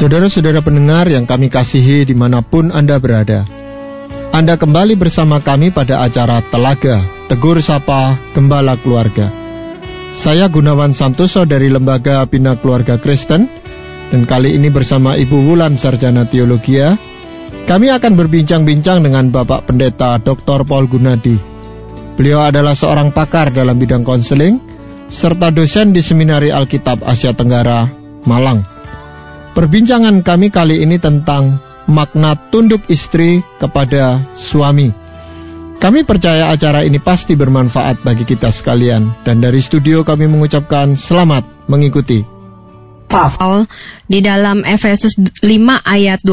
Saudara-saudara pendengar yang kami kasihi dimanapun Anda berada, Anda kembali bersama kami pada acara Telaga, Tegur Sapa Gembala Keluarga. Saya Gunawan Santoso dari Lembaga Bina Keluarga Kristen, dan kali ini bersama Ibu Wulan Sarjana Teologia, kami akan berbincang-bincang dengan Bapak Pendeta Dr. Paul Gunadi. Beliau adalah seorang pakar dalam bidang konseling, serta dosen di Seminari Alkitab Asia Tenggara, Malang. Perbincangan kami kali ini tentang makna tunduk istri kepada suami. Kami percaya acara ini pasti bermanfaat bagi kita sekalian, dan dari studio kami mengucapkan selamat mengikuti. Paul di dalam Efesus 5 ayat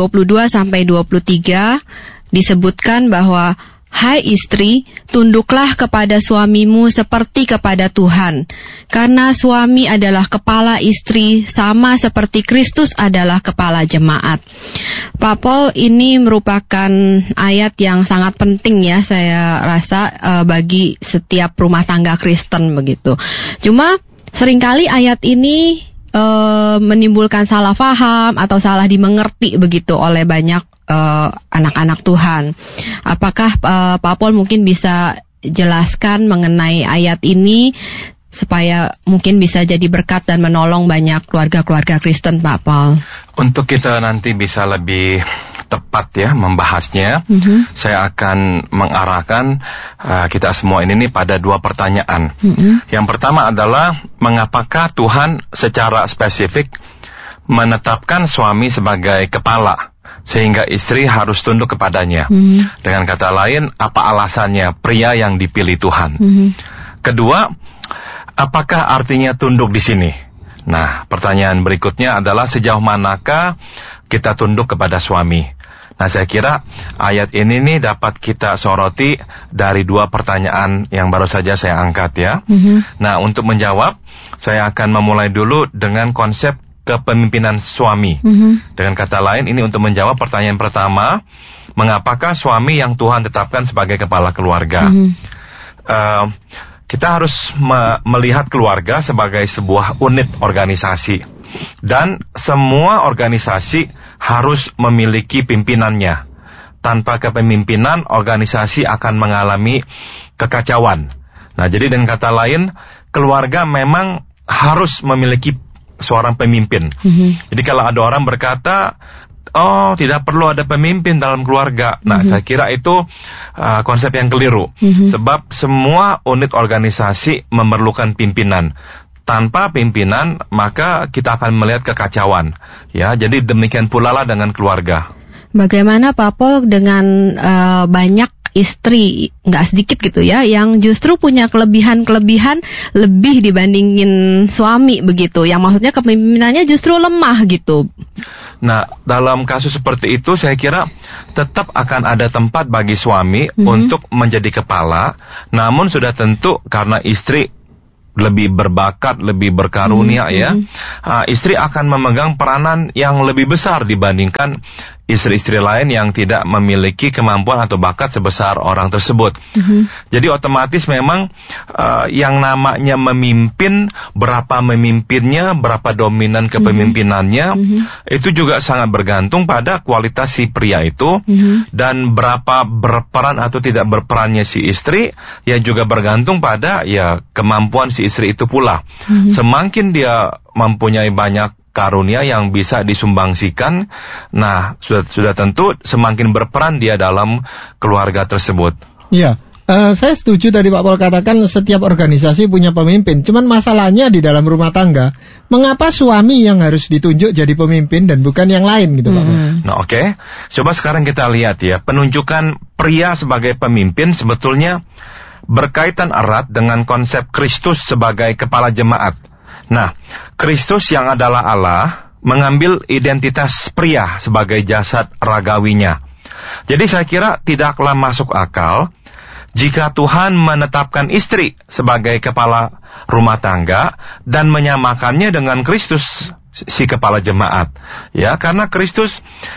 22-23 disebutkan bahwa hai istri, tunduklah kepada suamimu seperti kepada Tuhan, karena suami adalah kepala istri sama seperti Kristus adalah kepala jemaat. Pak Paul, ini merupakan ayat yang sangat penting ya, saya rasa bagi setiap rumah tangga Kristen begitu. Cuma seringkali ayat ini menimbulkan salah faham atau salah dimengerti begitu oleh banyak anak-anak Tuhan. Apakah Pak Paul mungkin bisa jelaskan mengenai ayat ini supaya mungkin bisa jadi berkat dan menolong banyak keluarga-keluarga Kristen, Pak Paul? Untuk kita nanti bisa lebih tepat ya membahasnya, saya akan mengarahkan kita semua ini pada dua pertanyaan. Yang pertama adalah, mengapakah Tuhan secara spesifik menetapkan suami sebagai kepala sehingga istri harus tunduk kepadanya? Dengan kata lain, apa alasannya pria yang dipilih Tuhan? Kedua, apakah artinya tunduk di sini? Nah, pertanyaan berikutnya adalah, sejauh manakah kita tunduk kepada suami? Nah, saya kira ayat ini nih dapat kita soroti dari dua pertanyaan yang baru saja saya angkat ya. Nah, untuk menjawab, saya akan memulai dulu dengan konsep kepemimpinan suami. Dengan kata lain, ini untuk menjawab pertanyaan pertama, mengapakah suami yang Tuhan tetapkan sebagai kepala keluarga? Kita harus melihat keluarga sebagai sebuah unit organisasi, dan semua organisasi harus memiliki pimpinannya. Tanpa kepemimpinan, organisasi akan mengalami kekacauan. Nah, jadi dengan kata lain, keluarga memang harus memiliki seorang pemimpin. Jadi kalau ada orang berkata, oh, tidak perlu ada pemimpin dalam keluarga. Nah, saya kira itu konsep yang keliru. Sebab semua unit organisasi memerlukan pimpinan. Tanpa pimpinan, maka kita akan melihat kekacauan. Ya, jadi demikian pula lah dengan keluarga. Bagaimana Pak Paul dengan banyak istri, nggak sedikit gitu ya, yang justru punya kelebihan-kelebihan lebih dibandingin suami begitu, yang maksudnya kepemimpinannya justru lemah gitu. Nah, dalam kasus seperti itu saya kira tetap akan ada tempat bagi suami untuk menjadi kepala, namun sudah tentu karena istri lebih berbakat, lebih berkarunia istri akan memegang peranan yang lebih besar dibandingkan istri-istri lain yang tidak memiliki kemampuan atau bakat sebesar orang tersebut. Jadi otomatis memang yang namanya memimpin, berapa memimpinnya, berapa dominan kepemimpinannya, itu juga sangat bergantung pada kualitas si pria itu, dan berapa berperan atau tidak berperannya si istri, ya juga bergantung pada ya kemampuan si istri itu pula. Semakin dia mempunyai banyak karunia yang bisa disumbangsikan, nah sudah tentu semakin berperan dia dalam keluarga tersebut. Iya, saya setuju tadi Pak Paul katakan setiap organisasi punya pemimpin. Cuman masalahnya di dalam rumah tangga, mengapa suami yang harus ditunjuk jadi pemimpin dan bukan yang lain gitu Pak Paul? Nah oke. Coba sekarang kita lihat ya, penunjukan pria sebagai pemimpin sebetulnya berkaitan erat dengan konsep Kristus sebagai kepala jemaat. Nah, Kristus yang adalah Allah mengambil identitas pria sebagai jasad ragawinya. Jadi saya kira tidaklah masuk akal jika Tuhan menetapkan istri sebagai kepala rumah tangga dan menyamakannya dengan Kristus si kepala jemaat. Ya, karena Kristus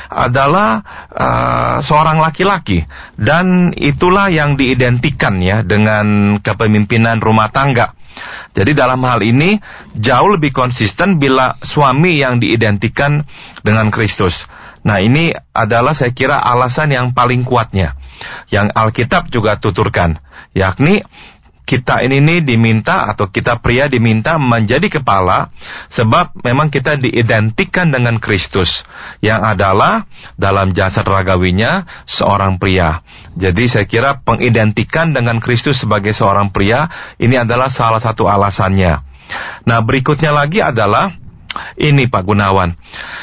adalah seorang laki-laki, dan itulah yang diidentikan ya dengan kepemimpinan rumah tangga. Jadi dalam hal ini jauh lebih konsisten bila suami yang diidentikan dengan Kristus. Nah, ini adalah saya kira alasan yang paling kuatnya, yang Alkitab juga tuturkan, yakni kita ini diminta, atau kita pria diminta menjadi kepala, sebab memang kita diidentikan dengan Kristus, yang adalah dalam jasad ragawinya seorang pria. Jadi saya kira pengidentikan dengan Kristus sebagai seorang pria, ini adalah salah satu alasannya. Nah, berikutnya lagi adalah ini Pak Gunawan.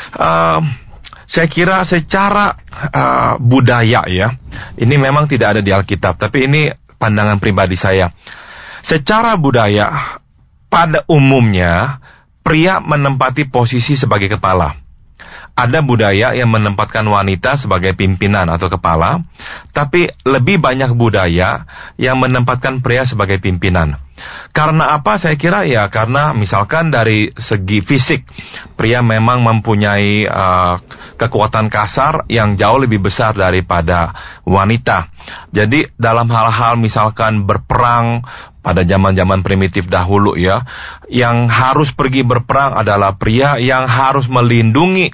Saya kira secara budaya ya, ini memang tidak ada di Alkitab, tapi ini pandangan pribadi saya. Secara budaya, pada umumnya pria menempati posisi sebagai kepala. Ada budaya yang menempatkan wanita sebagai pimpinan atau kepala, tapi lebih banyak budaya yang menempatkan pria sebagai pimpinan. Karena apa? Saya kira ya karena misalkan dari segi fisik, pria memang mempunyai kekuatan kasar yang jauh lebih besar daripada wanita. Jadi dalam hal-hal misalkan berperang pada zaman-zaman primitif dahulu ya, yang harus pergi berperang adalah pria, yang harus melindungi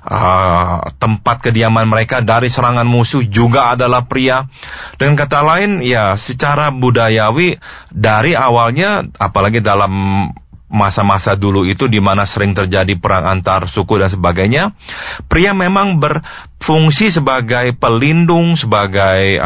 tempat kediaman mereka dari serangan musuh juga adalah pria. Dengan kata lain ya, secara budayawi dari awalnya, apalagi dalam masa-masa dulu itu di mana sering terjadi perang antar suku dan sebagainya, pria memang berfungsi sebagai pelindung, sebagai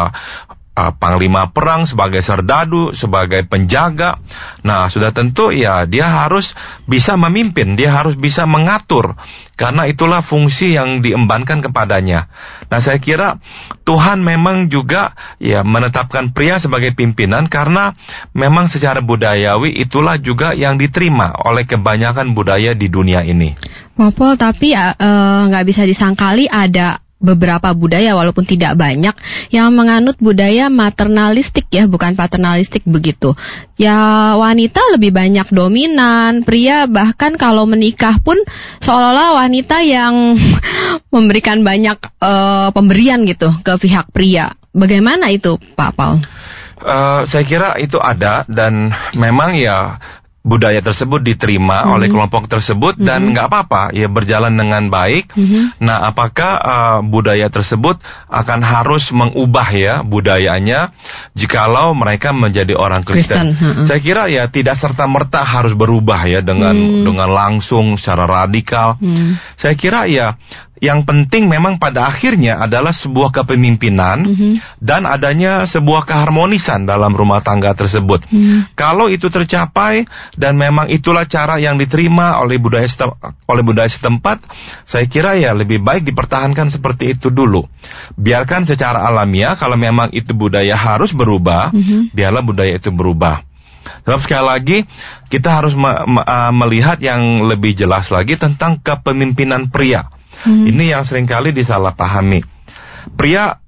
panglima perang, sebagai serdadu, sebagai penjaga. Nah, sudah tentu ya dia harus bisa memimpin, dia harus bisa mengatur, karena itulah fungsi yang diembankan kepadanya. Nah, saya kira Tuhan memang juga ya menetapkan pria sebagai pimpinan karena memang secara budayawi itulah juga yang diterima oleh kebanyakan budaya di dunia ini. Popol, tapi nggak bisa disangkali ada beberapa budaya, walaupun tidak banyak, yang menganut budaya maternalistik ya, bukan paternalistik begitu. Ya, wanita lebih banyak dominan, pria bahkan kalau menikah pun seolah-olah wanita yang memberikan banyak pemberian gitu ke pihak pria. Bagaimana itu, Pak Paul? Saya kira itu ada, dan memang ya budaya tersebut diterima oleh kelompok tersebut dan nggak apa-apa ya, berjalan dengan baik. Nah, apakah budaya tersebut akan harus mengubah ya budayanya jikalau mereka menjadi orang Kristen? Saya kira ya tidak serta-merta harus berubah ya dengan langsung secara radikal. Saya kira ya yang penting memang pada akhirnya adalah sebuah kepemimpinan dan adanya sebuah keharmonisan dalam rumah tangga tersebut. Kalau itu tercapai dan memang itulah cara yang diterima oleh budaya setempat, saya kira ya lebih baik dipertahankan seperti itu dulu. Biarkan secara alamiah, kalau memang itu budaya harus berubah, biarlah budaya itu berubah. Sebab sekali lagi kita harus melihat yang lebih jelas lagi tentang kepemimpinan pria. Ini yang seringkali disalahpahami. Pria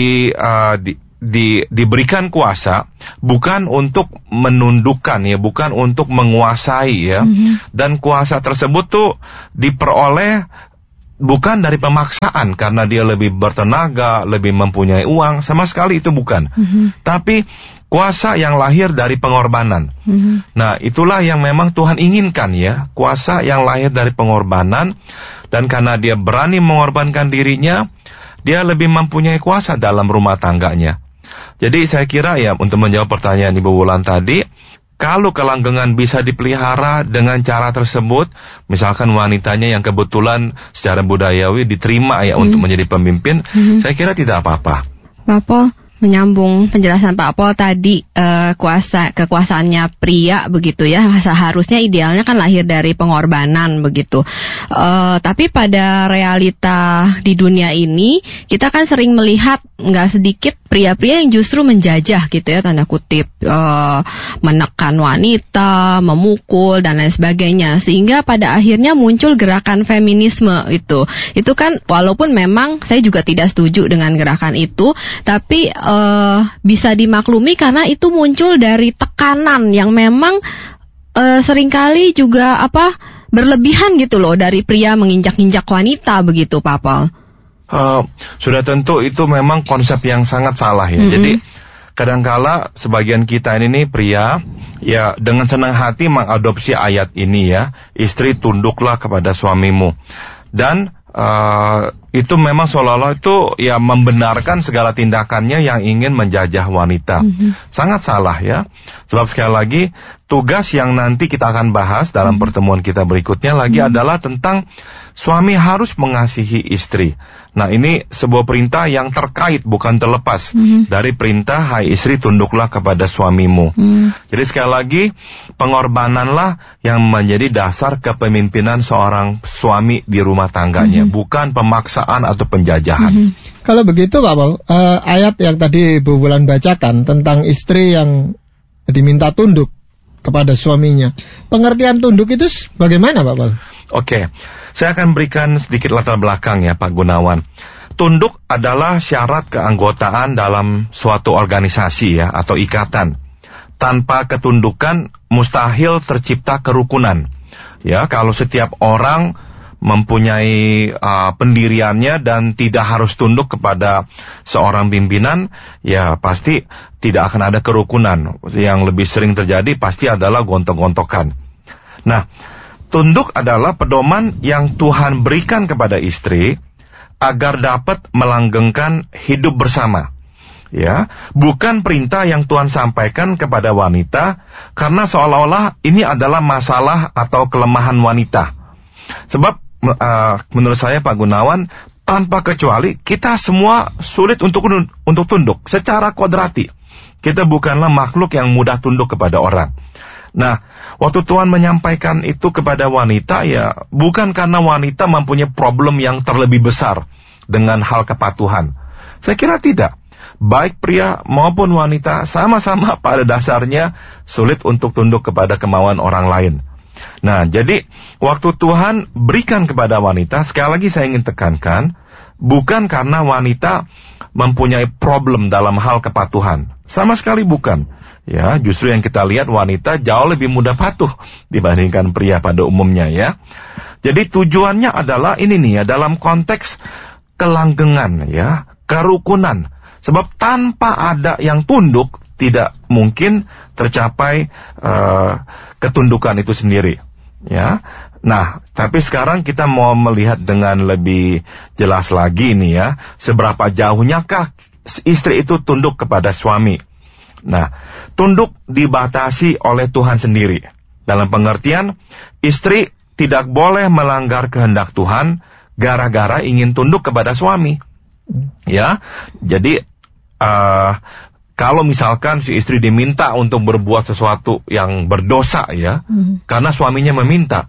diberikan kuasa bukan untuk menundukkan ya, bukan untuk menguasai ya. Dan kuasa tersebut tuh diperoleh bukan dari pemaksaan karena dia lebih bertenaga, lebih mempunyai uang, sama sekali itu bukan. Tapi kuasa yang lahir dari pengorbanan. Nah, itulah yang memang Tuhan inginkan ya, kuasa yang lahir dari pengorbanan. Dan karena dia berani mengorbankan dirinya, dia lebih mempunyai kuasa dalam rumah tangganya. Jadi saya kira ya, untuk menjawab pertanyaan Ibu Wulan tadi, kalau kelanggengan bisa dipelihara dengan cara tersebut, misalkan wanitanya yang kebetulan secara budayawi diterima ya untuk menjadi pemimpin, saya kira tidak apa-apa. Bapak, menyambung penjelasan Pak Pol tadi, kekuasaannya pria begitu ya, seharusnya idealnya kan lahir dari pengorbanan begitu. Tapi pada realita di dunia ini kita kan sering melihat nggak sedikit pria-pria yang justru menjajah gitu ya, tanda kutip, menekan wanita, memukul dan lain sebagainya, sehingga pada akhirnya muncul gerakan feminisme itu. Itu kan walaupun memang saya juga tidak setuju dengan gerakan itu, tapi bisa dimaklumi karena itu muncul dari tekanan yang memang seringkali juga berlebihan gitu loh, dari pria menginjak-injak wanita begitu, Pak Paul. Sudah tentu itu memang konsep yang sangat salah ya. Jadi kadangkala sebagian kita ini pria, ya dengan senang hati mengadopsi ayat ini ya, istri tunduklah kepada suamimu. Dan itu memang seolah-olah itu ya membenarkan segala tindakannya yang ingin menjajah wanita. Sangat salah ya. Sebab sekali lagi, tugas yang nanti kita akan bahas dalam pertemuan kita berikutnya lagi adalah tentang suami harus mengasihi istri. Nah, ini sebuah perintah yang terkait, bukan terlepas dari perintah, hai istri tunduklah kepada suamimu. Jadi sekali lagi, pengorbananlah yang menjadi dasar kepemimpinan seorang suami di rumah tangganya, bukan pemaksaan atau penjajahan. Kalau begitu Pak Paul, ayat yang tadi Bu Wulan bacakan tentang istri yang diminta tunduk kepada suaminya, pengertian tunduk itu bagaimana Pak Paul? Oke, saya akan berikan sedikit latar belakang ya Pak Gunawan. Tunduk adalah syarat keanggotaan dalam suatu organisasi ya, atau ikatan. Tanpa ketundukan mustahil tercipta kerukunan. Ya, kalau setiap orang mempunyai pendiriannya dan tidak harus tunduk kepada seorang pimpinan, ya pasti tidak akan ada kerukunan. Yang lebih sering terjadi pasti adalah gontok-gontokan. Nah, tunduk adalah pedoman yang Tuhan berikan kepada istri agar dapat melanggengkan hidup bersama. Ya, bukan perintah yang Tuhan sampaikan kepada wanita karena seolah-olah ini adalah masalah atau kelemahan wanita. Sebab menurut saya Pak Gunawan, tanpa kecuali kita semua sulit untuk tunduk secara kodrati. Kita bukanlah makhluk yang mudah tunduk kepada orang. Nah, waktu Tuhan menyampaikan itu kepada wanita, ya bukan karena wanita mempunyai problem yang terlebih besar dengan hal kepatuhan. Saya kira tidak. Baik pria maupun wanita sama-sama pada dasarnya sulit untuk tunduk kepada kemauan orang lain. Nah, jadi waktu Tuhan berikan kepada wanita, sekali lagi saya ingin tekankan, bukan karena wanita mempunyai problem dalam hal kepatuhan. Sama sekali bukan. Ya, justru yang kita lihat wanita jauh lebih mudah patuh dibandingkan pria pada umumnya ya. Jadi tujuannya adalah ini nih ya, dalam konteks kelanggengan ya, kerukunan. Sebab tanpa ada yang tunduk tidak mungkin tercapai ketundukan itu sendiri. Ya. Nah, tapi sekarang kita mau melihat dengan lebih jelas lagi nih ya, seberapa jauhnyakah istri itu tunduk kepada suami. Nah, tunduk dibatasi oleh Tuhan sendiri. Dalam pengertian, istri tidak boleh melanggar kehendak Tuhan gara-gara ingin tunduk kepada suami. Ya, jadi kalau misalkan si istri diminta untuk berbuat sesuatu yang berdosa ya, karena suaminya meminta,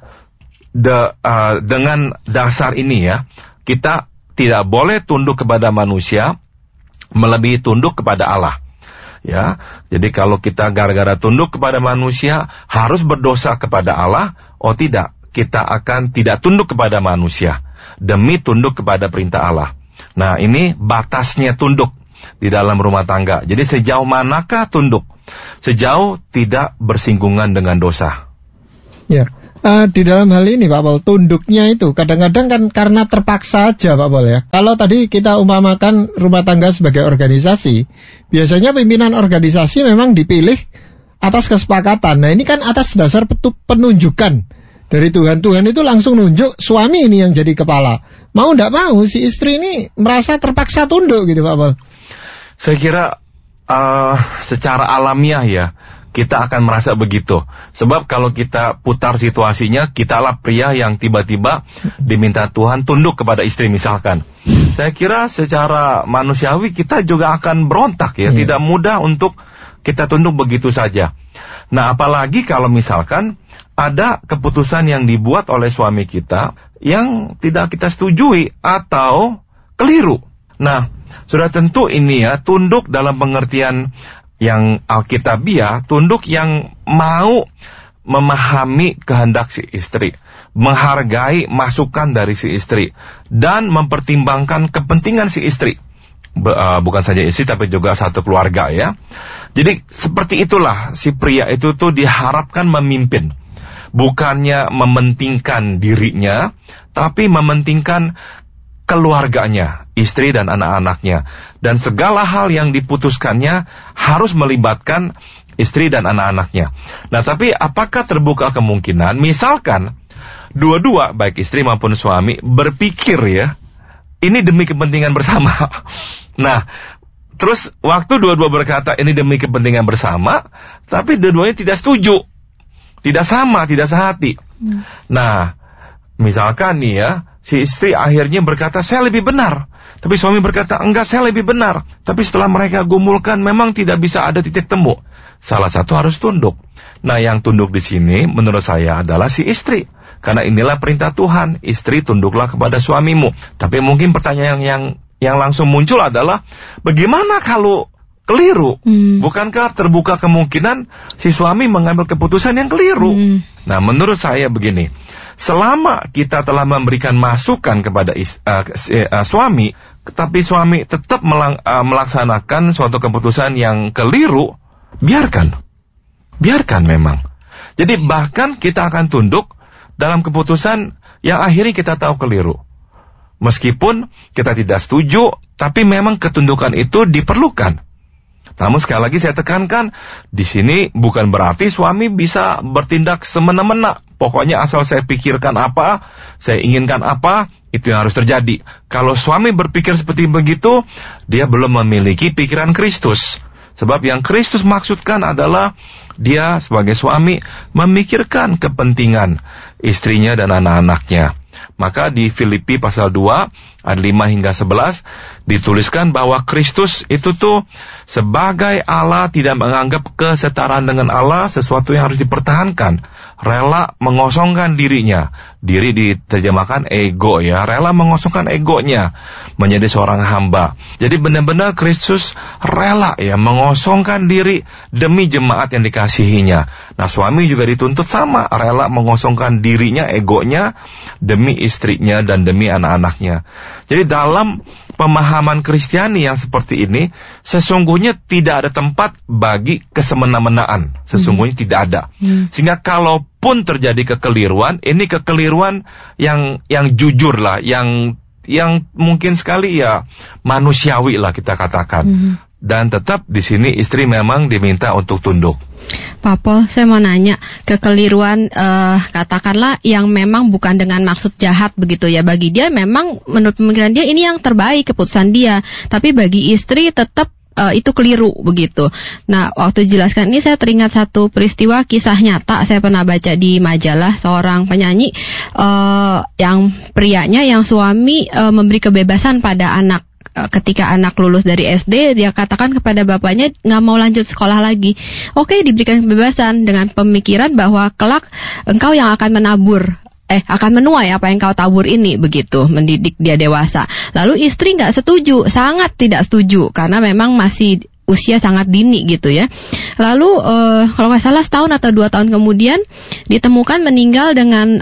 dengan dasar ini ya, kita tidak boleh tunduk kepada manusia melebihi tunduk kepada Allah. Ya, jadi kalau kita gara-gara tunduk kepada manusia harus berdosa kepada Allah, oh tidak, kita akan tidak tunduk kepada manusia demi tunduk kepada perintah Allah. Nah, ini batasnya tunduk di dalam rumah tangga. Jadi sejauh manakah tunduk? Sejauh tidak bersinggungan dengan dosa. Ya, di dalam hal ini Pak Paul, tunduknya itu kadang-kadang kan karena terpaksa aja Pak Paul ya. Kalau tadi kita umpamakan rumah tangga sebagai organisasi, biasanya pimpinan organisasi memang dipilih atas kesepakatan. Nah, ini kan atas dasar penunjukan dari Tuhan. Tuhan itu langsung nunjuk suami ini yang jadi kepala. Mau nggak mau si istri ini merasa terpaksa tunduk gitu Pak Paul. Saya kira secara alamiah ya, kita akan merasa begitu. Sebab kalau kita putar situasinya, kitalah pria yang tiba-tiba diminta Tuhan tunduk kepada istri misalkan. Saya kira secara manusiawi kita juga akan berontak ya, tidak mudah untuk kita tunduk begitu saja. Nah, apalagi kalau misalkan ada keputusan yang dibuat oleh suami kita yang tidak kita setujui atau keliru. Nah, sudah tentu ini ya, tunduk dalam pengertian yang alkitabiah, tunduk yang mau memahami kehendak si istri, menghargai masukan dari si istri, dan mempertimbangkan kepentingan si istri. Bukan saja istri, tapi juga satu keluarga ya. Jadi seperti itulah si pria itu tuh diharapkan memimpin. Bukannya mementingkan dirinya, tapi mementingkan keluarganya. istri dan anak-anaknya. Dan segala hal yang diputuskannya harus melibatkan istri dan anak-anaknya. Nah, tapi apakah terbuka kemungkinan, misalkan dua-dua, baik istri maupun suami, berpikir ya, ini demi kepentingan bersama. Nah, terus waktu dua-dua berkata ini demi kepentingan bersama, tapi dua-duanya tidak setuju, tidak sama, tidak sehati. Nah, misalkan nih ya, si istri akhirnya berkata saya lebih benar, tapi suami berkata enggak, saya lebih benar. Tapi setelah mereka gumulkan memang tidak bisa ada titik temu. Salah satu harus tunduk. Nah, yang tunduk di sini menurut saya adalah si istri. Karena inilah perintah Tuhan, istri tunduklah kepada suamimu. Tapi mungkin pertanyaan yang langsung muncul adalah, bagaimana kalau keliru? Bukankah terbuka kemungkinan si suami mengambil keputusan yang keliru? Nah, menurut saya begini, selama kita telah memberikan masukan kepada suami, tapi suami tetap melaksanakan suatu keputusan yang keliru, biarkan memang. Jadi bahkan kita akan tunduk dalam keputusan yang akhirnya kita tahu keliru. Meskipun kita tidak setuju, tapi memang ketundukan itu diperlukan. Namun sekali lagi saya tekankan, di sini bukan berarti suami bisa bertindak semena-mena. Pokoknya asal saya pikirkan apa, saya inginkan apa, itu yang harus terjadi. Kalau suami berpikir seperti begitu, dia belum memiliki pikiran Kristus. Sebab yang Kristus maksudkan adalah dia sebagai suami memikirkan kepentingan istrinya dan anak-anaknya. Maka di Filipi pasal 2 ayat 5 hingga 11 dituliskan bahwa Kristus itu tuh sebagai Allah tidak menganggap kesetaraan dengan Allah sesuatu yang harus dipertahankan. Rela mengosongkan dirinya. Diri diterjemahkan ego ya. Rela mengosongkan egonya menjadi seorang hamba. Jadi benar-benar Kristus rela ya mengosongkan diri demi jemaat yang dikasihinya. Nah, suami juga dituntut sama, rela mengosongkan dirinya, egonya demi istrinya dan demi anak-anaknya. Jadi dalam pemahaman Kristiani yang seperti ini, sesungguhnya tidak ada tempat bagi kesemena-menaan. Sesungguhnya tidak ada. Sehingga kalaupun terjadi kekeliruan, ini kekeliruan yang jujur lah, yang mungkin sekali ya manusiawi lah kita katakan. Dan tetap di sini istri memang diminta untuk tunduk. Pak Pol, saya mau nanya, kekeliruan katakanlah yang memang bukan dengan maksud jahat begitu ya, bagi dia memang menurut pemikiran dia ini yang terbaik keputusan dia, tapi bagi istri tetap itu keliru begitu. Nah, waktu dijelaskan ini saya teringat satu peristiwa kisah nyata, saya pernah baca di majalah, seorang penyanyi yang prianya yang suami memberi kebebasan pada anak. Ketika anak lulus dari SD, dia katakan kepada bapaknya nggak mau lanjut sekolah lagi. Oke, diberikan kebebasan dengan pemikiran bahwa kelak engkau yang akan akan menuai apa yang kau tabur ini, begitu, mendidik dia dewasa. Lalu istri nggak setuju, sangat tidak setuju, karena memang masih usia sangat dini gitu ya. Lalu kalau nggak salah setahun atau 2 tahun kemudian ditemukan meninggal dengan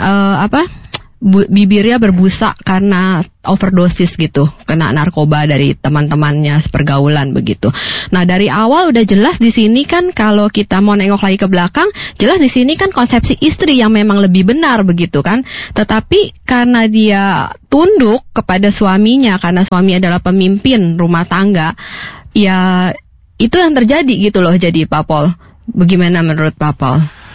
bibirnya berbusa karena overdosis gitu, kena narkoba dari teman-temannya sepergaulan begitu. Nah, dari awal udah jelas di sini kan, kalau kita mau nengok lagi ke belakang, jelas di sini kan konsepsi istri yang memang lebih benar begitu kan. Tetapi karena dia tunduk kepada suaminya, karena suami adalah pemimpin rumah tangga, ya itu yang terjadi gitu loh. Jadi Pak Pol, bagaimana menurut Pak Pol?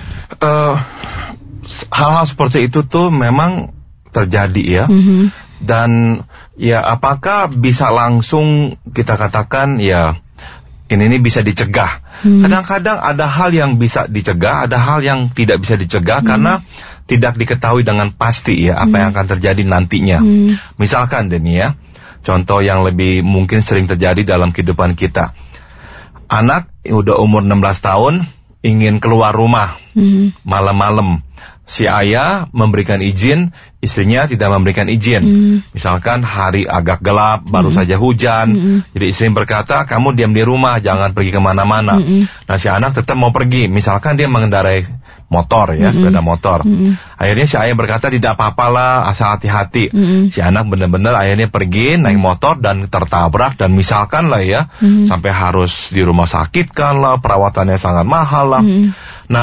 Hal-hal seperti itu tuh memang terjadi ya. Dan ya apakah bisa langsung kita katakan ya ini bisa dicegah? Kadang-kadang ada hal yang bisa dicegah, ada hal yang tidak bisa dicegah karena tidak diketahui dengan pasti ya apa yang akan terjadi nantinya. Misalkan Denny ya, contoh yang lebih mungkin sering terjadi dalam kehidupan kita. Anak udah umur 16 tahun ingin keluar rumah malam-malam. Si ayah memberikan izin, istrinya tidak memberikan izin. Misalkan hari agak gelap, baru saja hujan. Jadi istri berkata, kamu diam di rumah, jangan pergi kemana-mana. Nah, si anak tetap mau pergi. Misalkan dia mengendarai motor ya, sepeda motor. Akhirnya si ayah berkata, tidak apa-apalah, asal hati-hati. Si anak benar-benar akhirnya pergi, naik motor dan tertabrak. Dan misalkan lah ya, sampai harus di rumah sakit kan lah, perawatannya sangat mahal lah. Nah,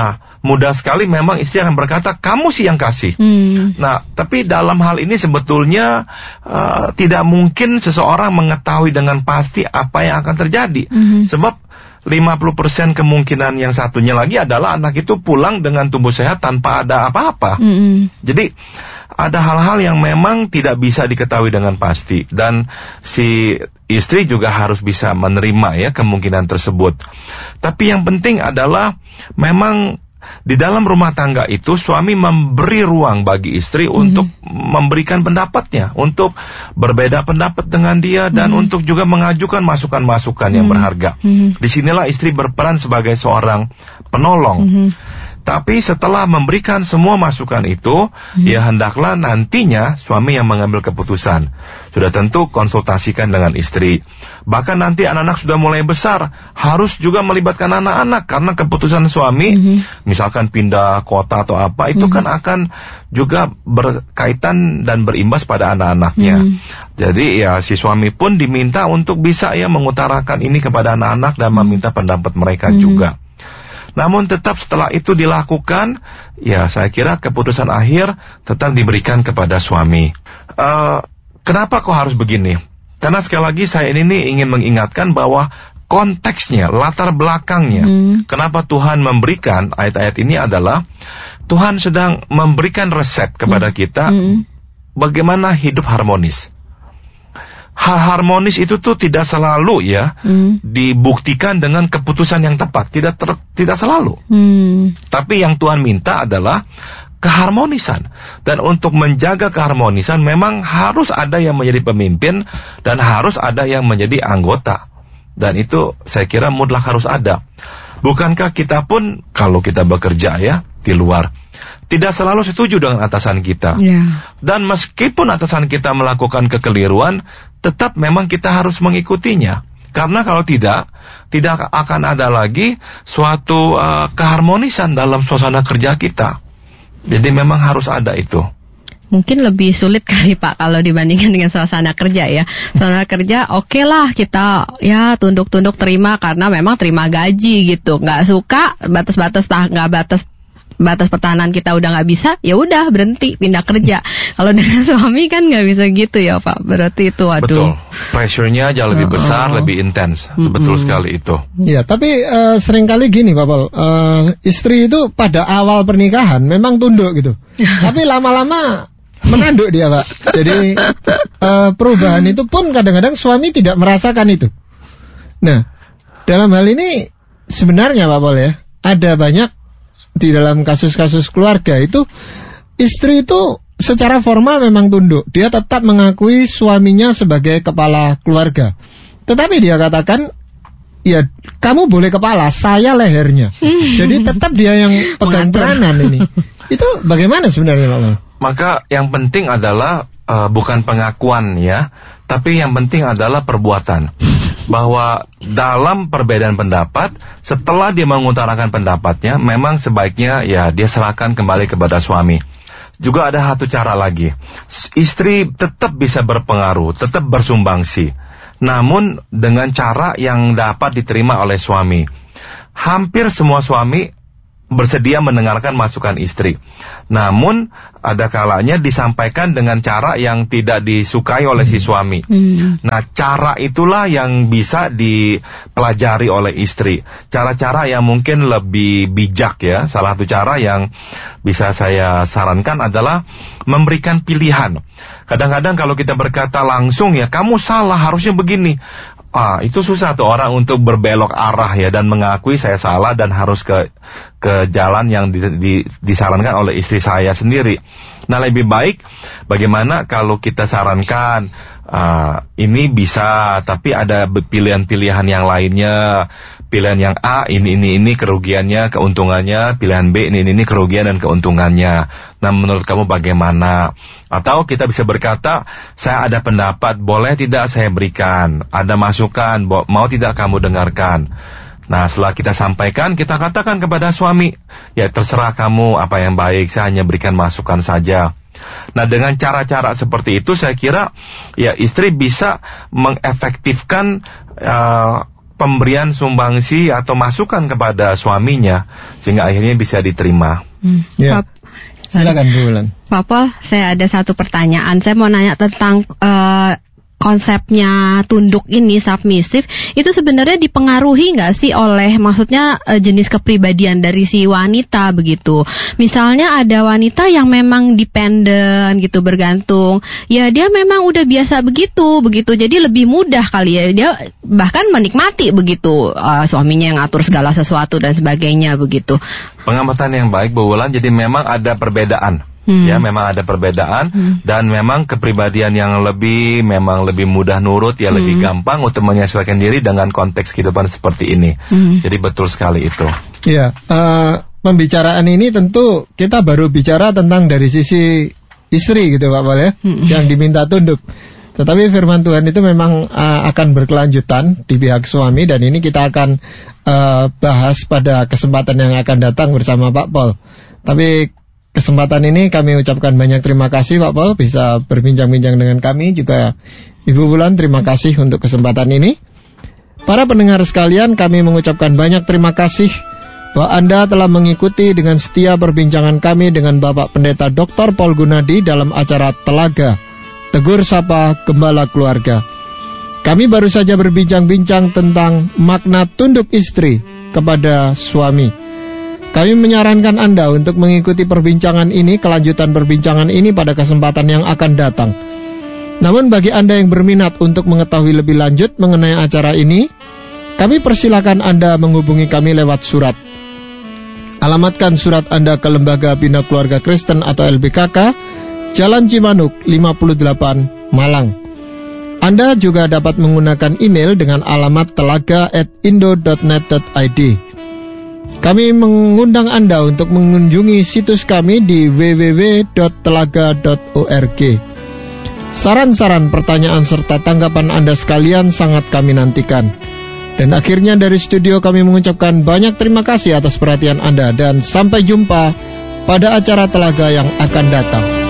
mudah sekali memang istri akan berkata, kamu sih yang kasih. Nah, tapi dalam hal ini sebetulnya tidak mungkin seseorang mengetahui dengan pasti apa yang akan terjadi. Sebab 50% kemungkinan yang satunya lagi adalah anak itu pulang dengan tubuh sehat tanpa ada apa-apa. Jadi ada hal-hal yang memang tidak bisa diketahui dengan pasti, dan si istri juga harus bisa menerima ya kemungkinan tersebut. Tapi yang penting adalah memang di dalam rumah tangga itu suami memberi ruang bagi istri untuk memberikan pendapatnya, untuk berbeda pendapat dengan dia, dan untuk juga mengajukan masukan-masukan yang berharga. Disinilah istri berperan sebagai seorang penolong. Tapi setelah memberikan semua masukan itu, ya hendaklah nantinya suami yang mengambil keputusan. Sudah tentu konsultasikan dengan istri. Bahkan nanti anak-anak sudah mulai besar, harus juga melibatkan anak-anak. Karena keputusan suami, misalkan pindah kota atau apa, itu kan akan juga berkaitan dan berimbas pada anak-anaknya. Jadi ya si suami pun diminta untuk bisa ya mengutarakan ini kepada anak-anak dan meminta pendapat mereka juga. Namun tetap setelah itu dilakukan, ya saya kira keputusan akhir tetap diberikan kepada suami. Kenapa kok harus begini? Karena sekali lagi saya ini ingin mengingatkan bahwa konteksnya, latar belakangnya, kenapa Tuhan memberikan ayat-ayat ini adalah Tuhan sedang memberikan resep kepada kita bagaimana hidup harmonis. Hal harmonis itu tuh tidak selalu ya dibuktikan dengan keputusan yang tepat, tidak selalu. Tapi yang Tuhan minta adalah keharmonisan, dan untuk menjaga keharmonisan memang harus ada yang menjadi pemimpin dan harus ada yang menjadi anggota, dan itu saya kira mutlak harus ada. Bukankah kita pun kalau kita bekerja ya di luar tidak selalu setuju dengan atasan kita. Dan meskipun atasan kita melakukan kekeliruan, tetap memang kita harus mengikutinya. Karena kalau tidak akan ada lagi suatu keharmonisan dalam suasana kerja kita. Jadi memang harus ada itu. Mungkin lebih sulit kali Pak kalau dibandingkan dengan suasana kerja ya. Suasana kerja oke lah kita ya tunduk-tunduk terima karena memang terima gaji gitu. Nggak suka batas pertahanan kita udah nggak bisa, ya udah berhenti pindah kerja. Kalau dengan suami kan nggak bisa gitu ya Pak. Berarti itu Betul. Pressure-nya jauh lebih besar, lebih intens. Betul sekali itu. Ya, tapi seringkali gini Pak Paul, istri itu pada awal pernikahan memang tunduk gitu. Tapi lama-lama menanduk dia Pak. Jadi perubahan itu pun kadang-kadang suami tidak merasakan itu. Nah, dalam hal ini sebenarnya Pak Paul ya, ada banyak di dalam kasus-kasus keluarga itu istri itu secara formal memang tunduk. Dia tetap mengakui suaminya sebagai kepala keluarga. Tetapi dia katakan, ya kamu boleh kepala, saya lehernya. Jadi tetap dia yang pegang peranan ini. Itu bagaimana sebenarnya Pak Mal? Maka yang penting adalah bukan pengakuan ya, tapi yang penting adalah perbuatan. Bahwa dalam perbedaan pendapat, setelah dia mengutarakan pendapatnya, memang sebaiknya ya dia serahkan kembali kepada suami. Juga ada satu cara lagi, istri tetap bisa berpengaruh, tetap bersumbangsi, namun dengan cara yang dapat diterima oleh suami. Hampir semua suami bersedia mendengarkan masukan istri. Namun ada kalanya disampaikan dengan cara yang tidak disukai oleh si suami. Nah, cara itulah yang bisa dipelajari oleh istri. Cara-cara yang mungkin lebih bijak ya. Salah satu cara yang bisa saya sarankan adalah memberikan pilihan. Kadang-kadang kalau kita berkata langsung ya, kamu salah, harusnya begini. Itu susah tuh orang untuk berbelok arah ya dan mengakui saya salah dan harus ke jalan yang disarankan oleh istri saya sendiri. Nah, lebih baik bagaimana kalau kita sarankan ini bisa, tapi ada pilihan-pilihan yang lainnya. Pilihan yang A ini kerugiannya, keuntungannya. Pilihan B ini kerugian dan keuntungannya. Nah, menurut kamu bagaimana? Atau kita bisa berkata, saya ada pendapat, boleh tidak saya berikan? Ada masukan, mau tidak kamu dengarkan? Nah, setelah kita sampaikan, kita katakan kepada suami, ya terserah kamu apa yang baik, saya hanya berikan masukan saja. Nah, dengan cara-cara seperti itu, saya kira ya istri bisa mengefektifkan pemberian sumbangsi atau masukan kepada suaminya sehingga akhirnya bisa diterima. Ya. Silakan Bu Wulan. Pak Pol, saya ada satu pertanyaan. Saya mau nanya tentang konsepnya tunduk ini, submisif, itu sebenarnya dipengaruhi nggak sih oleh, maksudnya jenis kepribadian dari si wanita begitu. Misalnya ada wanita yang memang dependen gitu, bergantung, ya dia memang udah biasa begitu, jadi lebih mudah kali ya, dia bahkan menikmati begitu, suaminya yang ngatur segala sesuatu dan sebagainya begitu. Pengamatan yang baik Bu Wulan, jadi memang ada perbedaan. Ya, memang ada perbedaan dan memang kepribadian yang lebih mudah nurut, ya lebih gampang untuk menyesuaikan diri dengan konteks kehidupan seperti ini. Jadi betul sekali itu. Ya, pembicaraan ini tentu kita baru bicara tentang dari sisi istri gitu Pak Pol ya, yang diminta tunduk. Tetapi firman Tuhan itu memang akan berkelanjutan di pihak suami, dan ini kita akan bahas pada kesempatan yang akan datang bersama Pak Pol. Tapi kesempatan ini kami ucapkan banyak terima kasih Pak Pol bisa berbincang-bincang dengan kami, juga Ibu Wulan terima kasih untuk kesempatan ini. Para pendengar sekalian, kami mengucapkan banyak terima kasih bahwa Anda telah mengikuti dengan setia perbincangan kami dengan Bapak Pendeta Dr. Paul Gunadi dalam acara Telaga, Tegur Sapa Gembala Keluarga. Kami baru saja berbincang-bincang tentang makna tunduk istri kepada suami. Kami menyarankan Anda untuk mengikuti perbincangan ini, kelanjutan perbincangan ini pada kesempatan yang akan datang. Namun bagi Anda yang berminat untuk mengetahui lebih lanjut mengenai acara ini, kami persilakan Anda menghubungi kami lewat surat. Alamatkan surat Anda ke Lembaga Bina Keluarga Kristen atau LBKK, Jalan Cimanuk 58, Malang. Anda juga dapat menggunakan email dengan alamat telaga@indo.net.id. Kami mengundang Anda untuk mengunjungi situs kami di www.telaga.org. Saran-saran, pertanyaan, serta tanggapan Anda sekalian sangat kami nantikan. Dan akhirnya dari studio kami mengucapkan banyak terima kasih atas perhatian Anda, dan sampai jumpa pada acara Telaga yang akan datang.